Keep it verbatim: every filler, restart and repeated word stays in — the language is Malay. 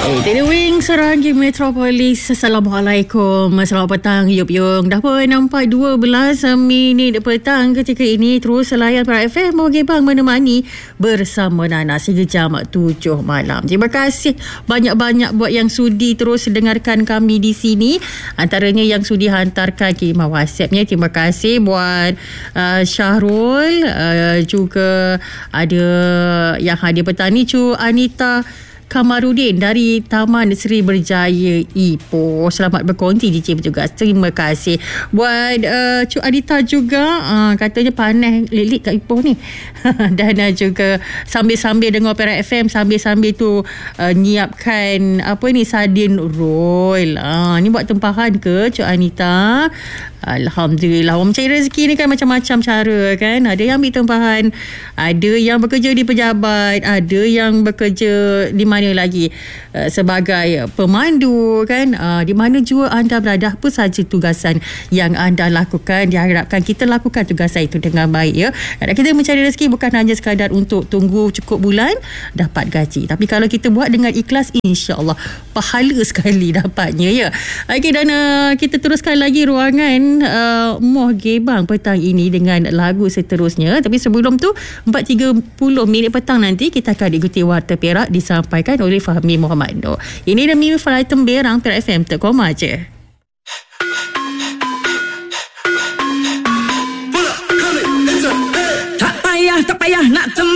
Eh, Tadi Wing Serangi Metropolis. Assalamualaikum. Selamat petang Yup Yung. Dah pun nampak dua belas minit petang ketika ini. Terus layan Perak F M Moge Bang menemani bersama Nana sehingga jam tujuh malam. Terima kasih banyak-banyak buat yang sudi terus dengarkan kami di sini. Antaranya yang sudi hantarkan kirimah WhatsAppnya. Terima kasih buat uh, Syahrul. Uh, juga ada yang hadir petang ni Cu Anita Kamarudin dari Taman Seri Berjaya Ipoh. Selamat berkongsi di Cip juga. Terima kasih buat uh, Cuk Adita juga. Uh, katanya panas lelik kat Ipoh ni. Dan uh, juga sambil-sambil dengar Perak F M, sambil-sambil tu uh, nyiapkan apa ni, sardin roll. Uh, ni buat tempahan ke Cuk Anita? Alhamdulillah. Orang mencari rezeki ni kan macam-macam cara kan. Ada yang ambil tempahan, ada yang bekerja di pejabat, ada yang bekerja di mana lagi uh, sebagai pemandu kan. Uh, di mana jua anda berada, apa saja tugasan yang anda lakukan, diharapkan kita lakukan tugasan itu dengan baik ya. Dan kita mencari rezeki bukan hanya sekadar untuk tunggu cukup bulan dapat gaji, tapi kalau kita buat dengan ikhlas, insya-Allah pahala sekali dapatnya ya. Okey, dan uh, kita teruskan lagi ruangan Uh, Moge Bang petang ini dengan lagu seterusnya. Tapi sebelum tu empat tiga puluh minit petang nanti kita akan ikuti Warta Perak disampaikan oleh Fahmi Muhammad Noor. Ini demi Flighten Berang Perak F M Tekkom aja. Tak payah, tak payah nak